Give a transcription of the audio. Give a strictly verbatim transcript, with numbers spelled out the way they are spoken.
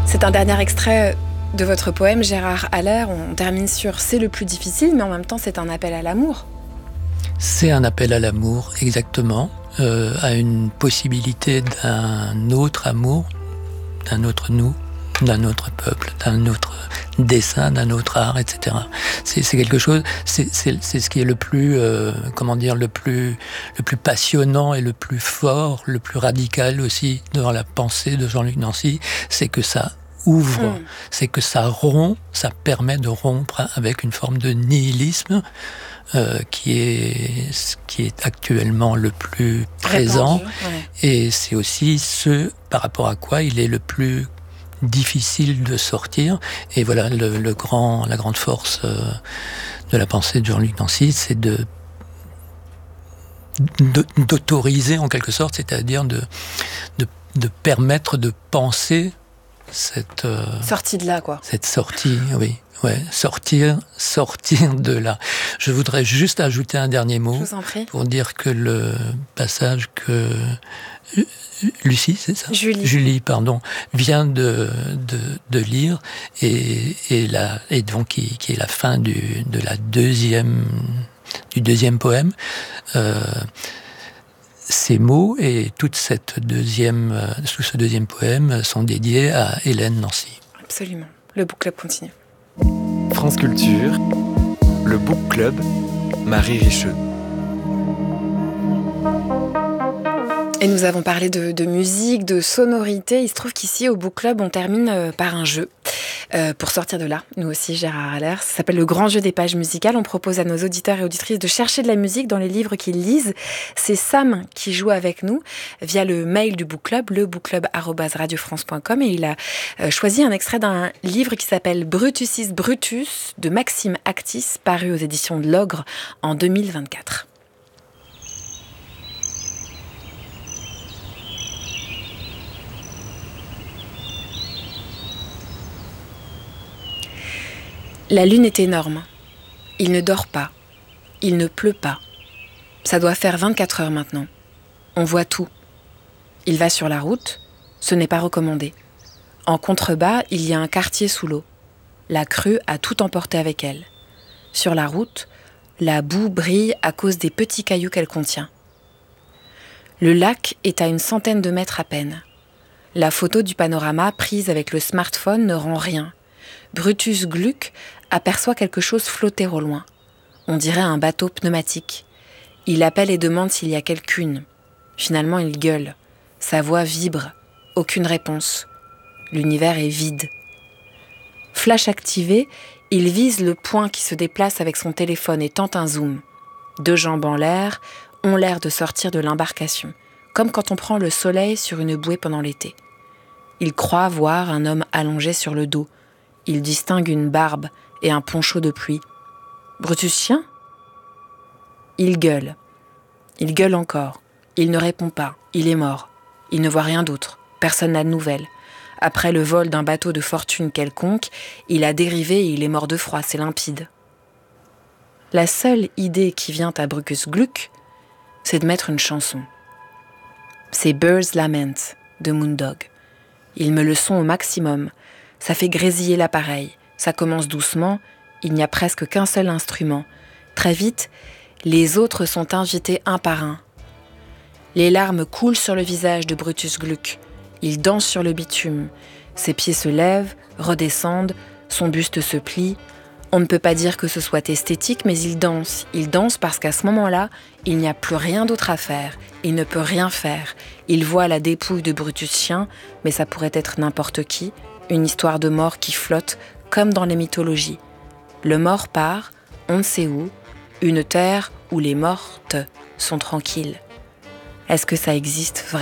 C'est un dernier extrait de votre poème, Gérard Haller. On termine sur « C'est le plus difficile », mais en même temps, c'est un appel à l'amour. C'est un appel à l'amour, exactement, euh, à une possibilité d'un autre amour, d'un autre nous, d'un autre peuple, d'un autre dessin, d'un autre art, et cetera. C'est, c'est quelque chose, c'est, c'est, c'est ce qui est le plus, euh, comment dire, le plus, le plus passionnant et le plus fort, le plus radical aussi dans la pensée de Jean-Luc Nancy, c'est que ça ouvre, mmh. c'est que ça rompt, ça permet de rompre avec une forme de nihilisme euh, qui est qui est actuellement le plus présent, répandu, ouais. Et c'est aussi ce par rapport à quoi il est le plus difficile de sortir. Et voilà, le, le grand, la grande force euh, de la pensée de Jean-Luc Nancy, c'est de, de d'autoriser en quelque sorte, c'est-à-dire de de, de permettre de penser cette euh, sortie de là, quoi. Cette sortie, oui, ouais, sortir, sortir de là. Je voudrais juste ajouter un dernier mot Je vous en prie. Pour dire que le passage que Lucie, c'est ça ? Julie. Julie, pardon, vient de de, de lire et et la et donc qui, qui est la fin du de la deuxième du deuxième poème. Euh, Ces mots et toute cette deuxième, euh, tout ce deuxième poème sont dédiés à Hélène Nancy. Absolument. Le Book Club continue. France Culture, le Book Club, Marie Richeux. Et nous avons parlé de, de musique, de sonorité. Il se trouve qu'ici, au Book Club, on termine euh, par un jeu. Euh, pour sortir de là, nous aussi, Gérard Haller. Ça s'appelle le grand jeu des pages musicales. On propose à nos auditeurs et auditrices de chercher de la musique dans les livres qu'ils lisent. C'est Sam qui joue avec nous via le mail du Book Club, le bookclub arobase radio france point com, et il a euh, choisi un extrait d'un livre qui s'appelle Brutusis Brutus de Maxime Actis, paru aux éditions de l'Ogre en deux mille vingt-quatre. La lune est énorme. Il ne dort pas. Il ne pleut pas. Ça doit faire vingt-quatre heures maintenant. On voit tout. Il va sur la route. Ce n'est pas recommandé. En contrebas, il y a un quartier sous l'eau. La crue a tout emporté avec elle. Sur la route, la boue brille à cause des petits cailloux qu'elle contient. Le lac est à une centaine de mètres à peine. La photo du panorama prise avec le smartphone ne rend rien. Brutus Gluck aperçoit quelque chose flotter au loin. On dirait un bateau pneumatique. Il appelle et demande s'il y a quelqu'une. Finalement, il gueule. Sa voix vibre. Aucune réponse. L'univers est vide. Flash activé, il vise le point qui se déplace avec son téléphone et tente un zoom. Deux jambes en l'air ont l'air de sortir de l'embarcation, comme quand on prend le soleil sur une bouée pendant l'été. Il croit voir un homme allongé sur le dos. Il distingue une barbe et un poncho de pluie. Brutus chien ? Il gueule. Il gueule encore. Il ne répond pas. Il est mort. Il ne voit rien d'autre. Personne n'a de nouvelles. Après le vol d'un bateau de fortune quelconque, il a dérivé et il est mort de froid, c'est limpide. La seule idée qui vient à Brutus Gluck, c'est de mettre une chanson. C'est Bird's Lament de Moondog. Il me le son au maximum. Ça fait grésiller l'appareil. Ça commence doucement. Il n'y a presque qu'un seul instrument. Très vite, les autres sont invités un par un. Les larmes coulent sur le visage de Brutus Gluck. Il danse sur le bitume. Ses pieds se lèvent, redescendent, son buste se plie. On ne peut pas dire que ce soit esthétique, mais il danse. Il danse parce qu'à ce moment-là, il n'y a plus rien d'autre à faire. Il ne peut rien faire. Il voit la dépouille de Brutus chien, mais ça pourrait être n'importe qui. Une histoire de mort qui flotte, comme dans les mythologies. Le mort part, on ne sait où, une terre où les mortes sont tranquilles. Est-ce que ça existe vraiment ?